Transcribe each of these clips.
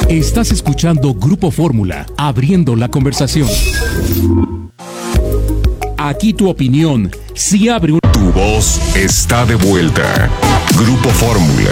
Estás escuchando Grupo Fórmula, abriendo la conversación. Aquí tu opinión sí abre un... Tu voz está de vuelta. Grupo Fórmula.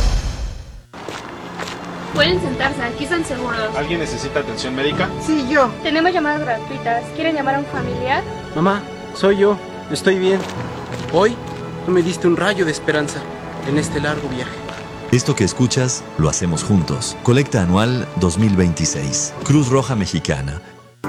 Pueden sentarse, aquí están seguros. ¿Alguien necesita atención médica? Sí, yo. Tenemos llamadas gratuitas. ¿Quieren llamar a un familiar? Mamá, soy yo. Estoy bien. Hoy tú me diste un rayo de esperanza en este largo viaje. Esto que escuchas, lo hacemos juntos. Colecta anual 2026. Cruz Roja Mexicana.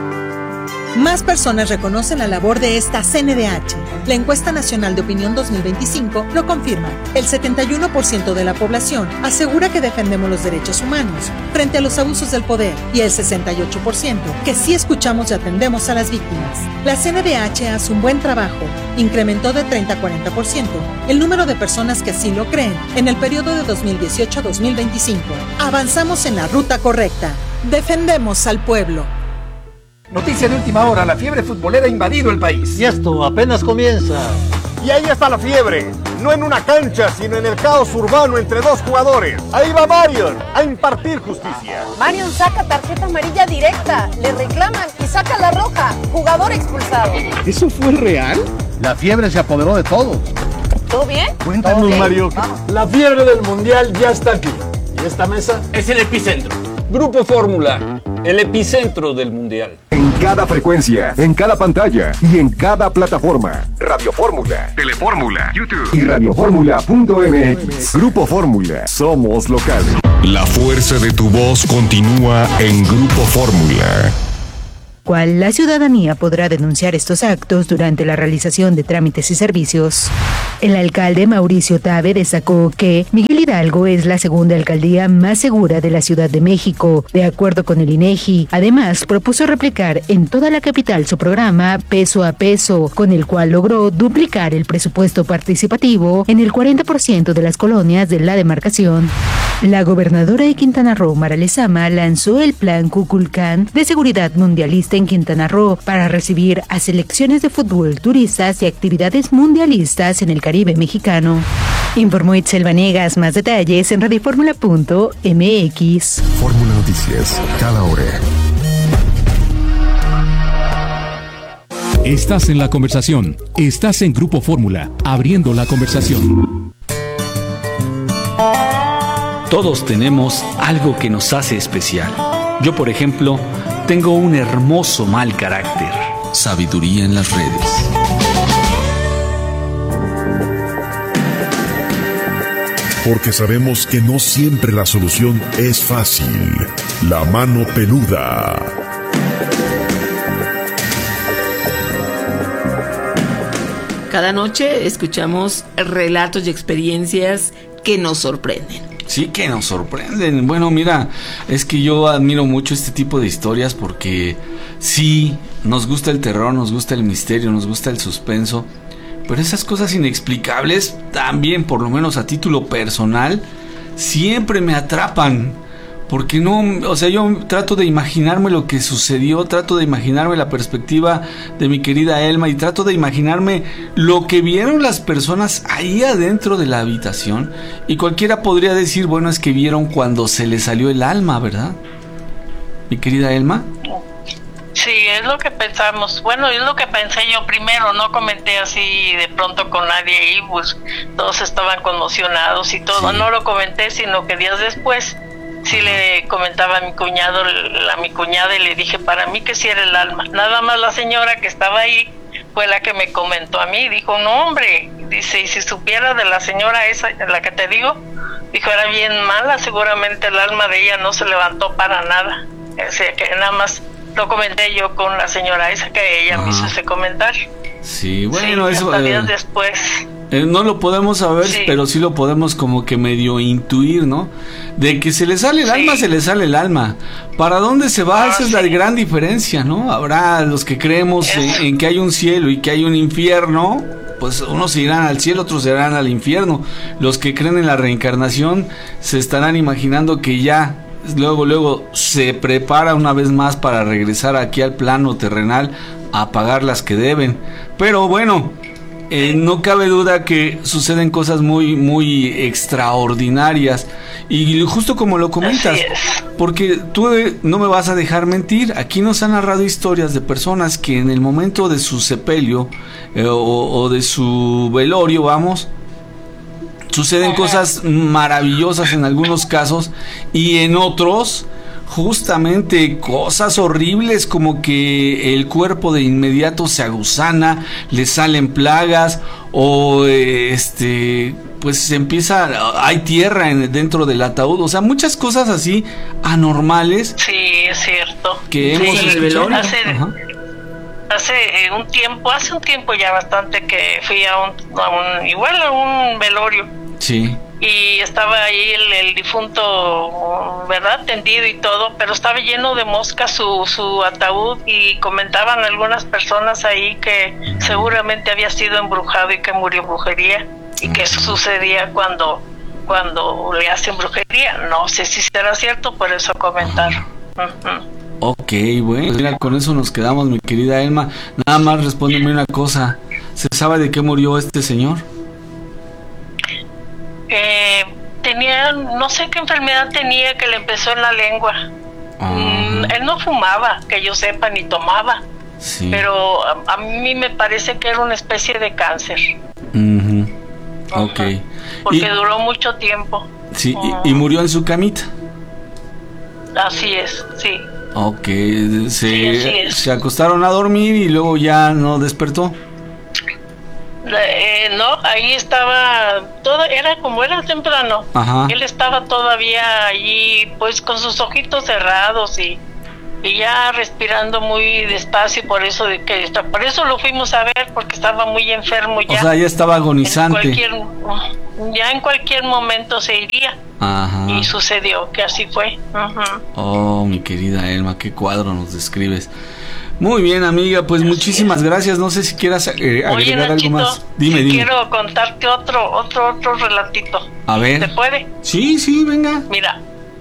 Más personas reconocen la labor de esta CNDH. La encuesta nacional de opinión 2025 lo confirma. El 71% de la población asegura que defendemos los derechos humanos frente a los abusos del poder y el 68% que sí escuchamos y atendemos a las víctimas. La CNDH hace un buen trabajo. Incrementó de 30 a 40% el número de personas que así lo creen en el periodo de 2018 a 2025. Avanzamos en la ruta correcta. Defendemos al pueblo. Noticia de última hora, la fiebre futbolera ha invadido el país. Y esto apenas comienza. Y ahí está la fiebre, no en una cancha, sino en el caos urbano entre dos jugadores. Ahí va Marion a impartir justicia. Marion saca tarjeta amarilla directa, le reclaman y saca la roja. Jugador expulsado. ¿Eso fue real? La fiebre se apoderó de todos. ¿Todo bien? Cuéntanos, Mario. La fiebre del mundial ya está aquí. Y esta mesa es el epicentro. Grupo Fórmula, el epicentro del mundial. En cada frecuencia, en cada pantalla y en cada plataforma. Radio Fórmula, Telefórmula, YouTube y radioformula.mx. Grupo Fórmula, somos local. La fuerza de tu voz continúa en Grupo Fórmula. Cual la ciudadanía podrá denunciar estos actos durante la realización de trámites y servicios. El alcalde Mauricio Tabe destacó que Miguel Hidalgo es la segunda alcaldía más segura de la Ciudad de México, de acuerdo con el INEGI. Además, propuso replicar en toda la capital su programa Peso a Peso, con el cual logró duplicar el presupuesto participativo en el 40% de las colonias de la demarcación. La gobernadora de Quintana Roo, Mara Lezama, lanzó el Plan Kukulcán de seguridad mundialista en Quintana Roo para recibir a selecciones de fútbol, turistas y actividades mundialistas en el Caribe mexicano. Informó Itzel Vanegas. Más detalles en radioformula.mx. Fórmula Noticias, cada hora. Estás en la conversación. Estás en Grupo Fórmula, abriendo la conversación. Todos tenemos algo que nos hace especial. Yo, por ejemplo, tengo un hermoso mal carácter. Sabiduría en las redes. Porque sabemos que no siempre la solución es fácil. La mano peluda. Cada noche escuchamos relatos y experiencias que nos sorprenden. Sí, que nos sorprenden. Bueno, mira, es que yo admiro mucho este tipo de historias porque sí, nos gusta el terror, nos gusta el misterio, nos gusta el suspenso, pero esas cosas inexplicables también, por lo menos a título personal, siempre me atrapan. Porque no, o sea, yo trato de imaginarme lo que sucedió, trato de imaginarme la perspectiva de mi querida Elma y trato de imaginarme lo que vieron las personas ahí adentro de la habitación. Y cualquiera podría decir, bueno, es que vieron cuando se le salió el alma, ¿verdad? Mi querida Elma. Sí, es lo que pensamos. Bueno, es lo que pensé yo primero, no comenté así de pronto con nadie ahí, pues todos estaban conmocionados y todo. Sí. No lo comenté, sino que días después sí le comentaba a mi cuñado, a mi cuñada, y le dije, para mí que sí era el alma. Nada más la señora que estaba ahí fue la que me comentó a mí, dijo, no hombre, dice, y si supiera de la señora esa, la que te digo, dijo, era bien mala, seguramente el alma de ella no se levantó para nada. O sea, que nada más lo comenté yo con la señora esa, que ella me hizo ese comentario. Sí, bueno, sí, eso... hasta días después... no lo podemos saber, sí, pero sí lo podemos como que medio intuir, ¿no? De que se le sale el alma, se le sale el alma. ¿Para dónde se va? Esa es la gran diferencia, ¿no? Habrá los que creemos en que hay un cielo y que hay un infierno, pues unos se irán al cielo, otros se irán al infierno. Los que creen en la reencarnación se estarán imaginando que ya luego se prepara una vez más para regresar aquí al plano terrenal a pagar las que deben. Pero bueno, no cabe duda que suceden cosas muy, muy extraordinarias. Y justo como lo comentas, porque tú no me vas a dejar mentir, aquí nos han narrado historias de personas que en el momento de su sepelio o de su velorio, vamos, suceden cosas maravillosas en algunos casos, y en otros justamente cosas horribles, como que el cuerpo de inmediato se aguzana, le salen plagas, o pues hay tierra dentro del ataúd, o sea, muchas cosas así anormales. Sí, es cierto. Que hemos escuchado. Hace un tiempo ya bastante, que fui a un velorio. Sí. Y estaba ahí el difunto, ¿verdad?, tendido y todo, pero estaba lleno de moscas su ataúd, y comentaban algunas personas ahí que seguramente había sido embrujado y que murió brujería, y que eso sucedía cuando le hacen brujería. No sé si será cierto, por eso comentaron. Ok, bueno, mira, con eso nos quedamos, mi querida Elma. Nada más respóndeme una cosa, ¿se sabe de qué murió este señor? Tenía, no sé qué enfermedad tenía, que le empezó en la lengua. Él no fumaba, que yo sepa, ni tomaba. Sí. Pero a mí me parece que era una especie de cáncer. Ok. Porque duró mucho tiempo. Sí, y murió en su camita. Así es, sí. Ok, sí, se acostaron a dormir y luego ya no despertó. No, ahí estaba, era temprano. Ajá. Él estaba todavía allí, pues con sus ojitos cerrados y ya respirando muy despacio, por eso lo fuimos a ver, porque estaba muy enfermo ya. O sea, ya estaba agonizante. Ya en cualquier momento se iría. Ajá. Y sucedió que así fue. Oh, mi querida Elma, qué cuadro nos describes. Muy bien, amiga, pues muchísimas gracias. No sé si quieras agregar Nachito, algo más. Dime. Quiero contarte otro relatito. A ver. ¿Se puede? Sí, venga. Mira,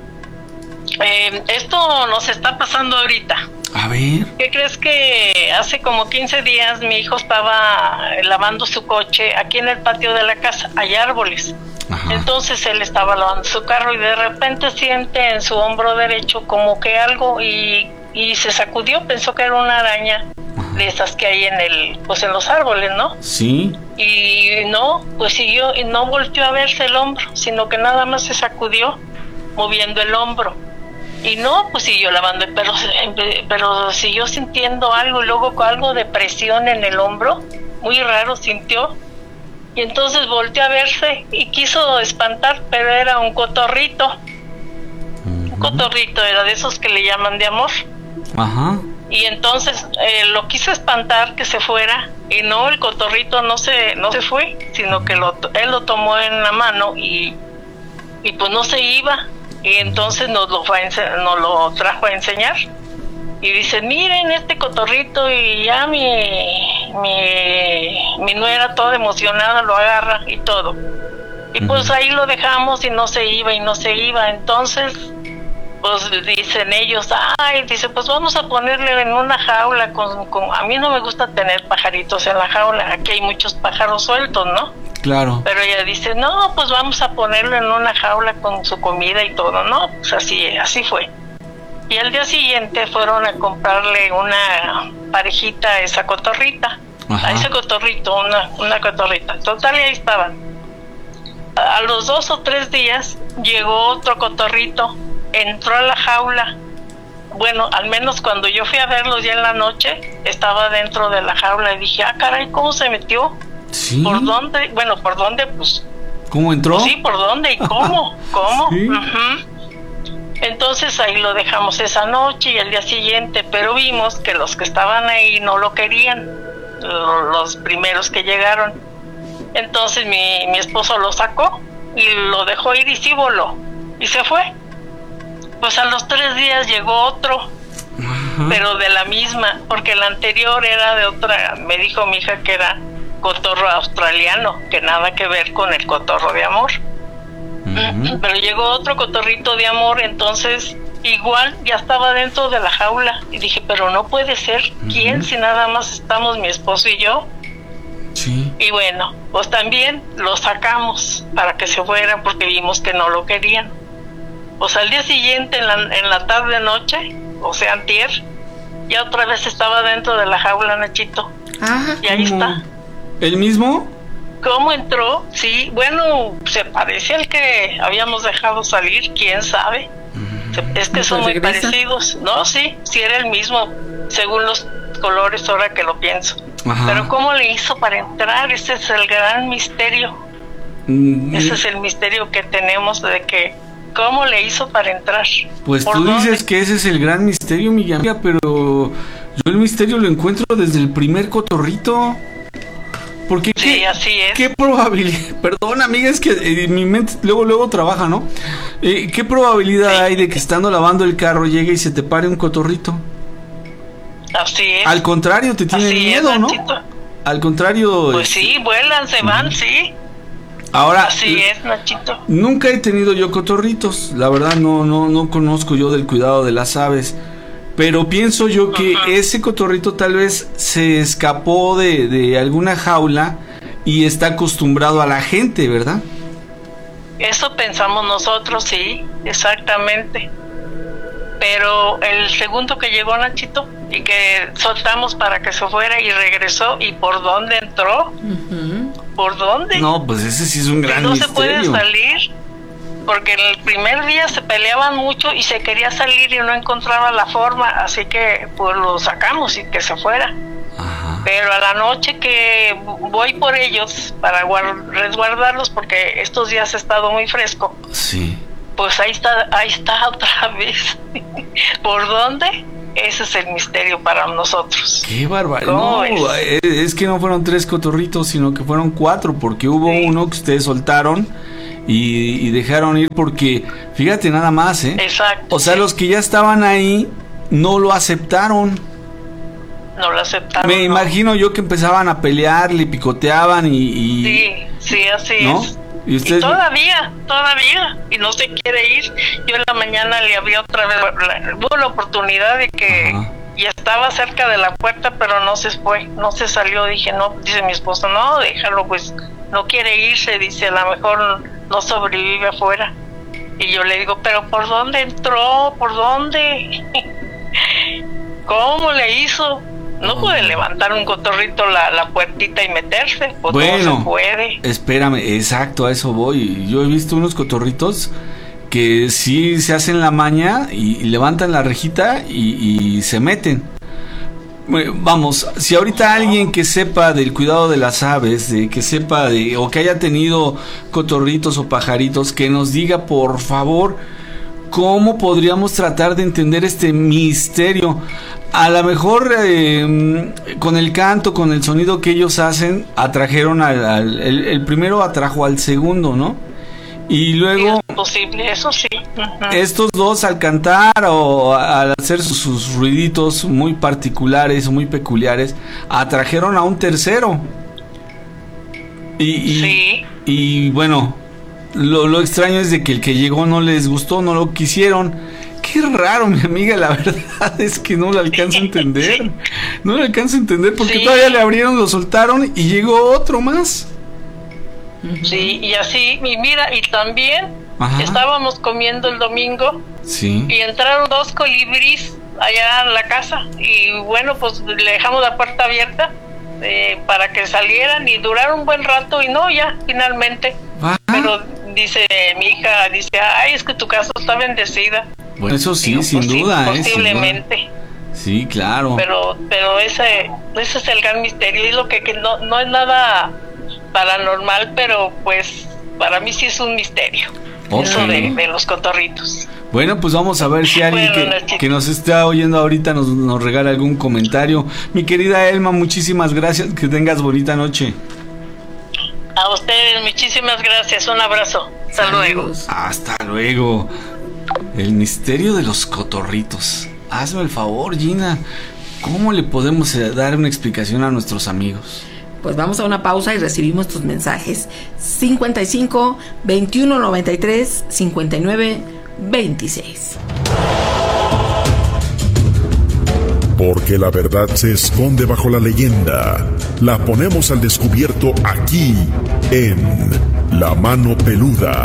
esto nos está pasando ahorita. A ver. ¿Qué crees? Que hace como 15 días mi hijo estaba lavando su coche aquí en el patio de la casa. Hay árboles. Ajá. Entonces él estaba lavando su carro y de repente siente en su hombro derecho como que algo, y se sacudió, pensó que era una araña. Ajá. De esas que hay en los árboles, ¿no? Sí. Y no, pues siguió, y no volteó a verse el hombro, sino que nada más se sacudió moviendo el hombro. Y no, pues siguió lavando, pero siguió sintiendo algo, y luego algo de presión en el hombro, muy raro sintió. Y entonces volteó a verse y quiso espantar, pero era un cotorrito. Un cotorrito, era de esos que le llaman de amor. Ajá. Y entonces lo quiso espantar, que se fuera, y no, el cotorrito no se fue, sino que él lo tomó en la mano y pues no se iba. Y entonces nos lo trajo a enseñar. Y dice, miren este cotorrito, y ya mi nuera toda emocionada lo agarra y todo. Y pues ahí lo dejamos y no se iba. Entonces, pues dicen ellos, pues vamos a ponerle en una jaula a mí no me gusta tener pajaritos en la jaula, aquí hay muchos pájaros sueltos, ¿no? Claro. Pero ella dice, no, pues vamos a ponerlo en una jaula con su comida y todo, ¿no? Pues así fue. Y al día siguiente fueron a comprarle una parejita a esa cotorrita. Ajá. A ese cotorrito, una cotorrita. Total, y ahí estaban. A los 2 o 3 días llegó otro cotorrito, entró a la jaula. Bueno, al menos cuando yo fui a verlos ya en la noche, estaba dentro de la jaula y dije, caray, ¿cómo se metió? ¿Sí? ¿Por dónde? Bueno, ¿por dónde? Pues... ¿Cómo entró? Pues sí, ¿por dónde y cómo? ¿Cómo? ¿Sí? Entonces ahí lo dejamos esa noche y al día siguiente, pero vimos que los que estaban ahí no lo querían, los primeros que llegaron. Entonces mi esposo lo sacó y lo dejó ir y sí voló y se fue. Pues a los 3 días llegó otro, pero de la misma, porque el anterior era de otra. Me dijo mi hija que era cotorro australiano, que nada que ver con el cotorro de amor. Pero llegó otro cotorrito de amor, entonces igual ya estaba dentro de la jaula y dije, pero no puede ser. ¿Quién? Si nada más estamos mi esposo y yo. Sí. Y bueno, pues también lo sacamos para que se fuera porque vimos que no lo querían. Pues al día siguiente, en la tarde-noche, o sea, antier, ya otra vez estaba dentro de la jaula, Nachito. Ajá. Y ahí está. ¿El mismo? ¿Cómo entró? Sí, bueno, se parece al que habíamos dejado salir, quién sabe. Es que son muy parecidos. No, sí era el mismo, según los colores, ahora que lo pienso. Ajá. Pero ¿cómo le hizo para entrar? Ese es el gran misterio. Ese es el misterio que tenemos de que ¿cómo le hizo para entrar? Pues tú dices que ese es el gran misterio, mi amiga, pero yo el misterio lo encuentro desde el primer cotorrito. Porque sí, así es. ¿Qué probabilidad? Perdón, amiga, es que mi mente luego trabaja, ¿no? ¿Qué probabilidad hay de que estando lavando el carro llegue y se te pare un cotorrito? Así es. Al contrario, te tienen miedo, ¿no? Al contrario. Pues sí, vuelan, se van, sí. Ahora, así es, Nachito. Nunca he tenido yo cotorritos, la verdad no conozco yo del cuidado de las aves, pero pienso yo que ese cotorrito tal vez se escapó de alguna jaula y está acostumbrado a la gente, ¿verdad? Eso pensamos nosotros, sí, exactamente. Pero el segundo que llegó, Nachito, y que soltamos para que se fuera y regresó, ¿y por dónde entró? ¿Por dónde? No, pues ese sí es un gran misterio. No se puede salir, porque el primer día se peleaban mucho y se quería salir y no encontraba la forma, así que pues lo sacamos y que se fuera. Ajá. Pero a la noche que voy por ellos para resguardarlos, porque estos días ha estado muy fresco. Sí. Pues ahí está otra vez. ¿Por dónde? Ese es el misterio para nosotros. ¡Qué barbaridad! No, es que no fueron 3 cotorritos, sino que fueron 4, porque hubo uno que ustedes soltaron y dejaron ir porque, fíjate nada más, Exacto. O sea, los que ya estaban ahí no lo aceptaron. No lo aceptaron. Me imagino yo que empezaban a pelear, le picoteaban Sí, así ¿no? es. ¿Y ustedes? Todavía, y no se quiere ir. Yo en la mañana le abrí otra vez, hubo la oportunidad de que ya estaba cerca de la puerta, pero no se fue, no se salió. Dije, no, dice mi esposo, no, déjalo, pues no quiere irse, dice, a lo mejor no sobrevive afuera. Y yo le digo, pero ¿por dónde entró? ¿Por dónde? ¿Cómo le hizo? No puede levantar un cotorrito la puertita y meterse, pues bueno, no se puede. Espérame, exacto, a eso voy. Yo he visto unos cotorritos que sí se hacen la maña y levantan la rejita y se meten. Vamos, si ahorita alguien que sepa del cuidado de las aves, que sepa o que haya tenido cotorritos o pajaritos, que nos diga por favor cómo podríamos tratar de entender este misterio. A lo mejor con el canto, con el sonido que ellos hacen, atrajeron el primero atrajo al segundo, ¿no? Y luego sí, es posible, eso sí. Estos dos al cantar o al hacer sus ruiditos muy particulares, muy peculiares, atrajeron a un tercero. Y bueno, lo extraño es de que el que llegó no les gustó, no lo quisieron. Qué raro, mi amiga, la verdad es que no lo alcanzo a entender. No lo alcanzo a entender porque todavía le abrieron, lo soltaron y llegó otro más. Sí, y así, y mira, y también estábamos comiendo el domingo y entraron 2 colibríes allá en la casa y bueno, pues le dejamos la puerta abierta para que salieran y duraron un buen rato y no, ya, finalmente. Pero dice mi hija, ay, es que tu casa está bendecida. Bueno, eso sí, digo, sin duda, posiblemente. Sí, claro. Pero ese es el gran misterio, y lo que no es nada paranormal, pero pues para mí sí es un misterio. Eso de los cotorritos. Bueno, pues vamos a ver si alguien que nos está oyendo ahorita nos regala algún comentario. Mi querida Elma, muchísimas gracias, que tengas bonita noche. A ustedes, muchísimas gracias, un abrazo. Hasta luego. Hasta luego. El misterio de los cotorritos. Hazme el favor, Gina. ¿Cómo le podemos dar una explicación a nuestros amigos? Pues vamos a una pausa y recibimos tus mensajes. 55 21 93 59 26. Porque la verdad se esconde bajo la leyenda. La ponemos al descubierto aquí, en La Mano Peluda.